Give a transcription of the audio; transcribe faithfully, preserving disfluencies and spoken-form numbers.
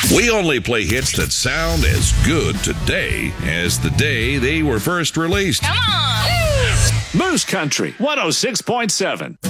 We only play hits that sound as good today as the day they were first released. Come on! Moose Country one oh six point seven.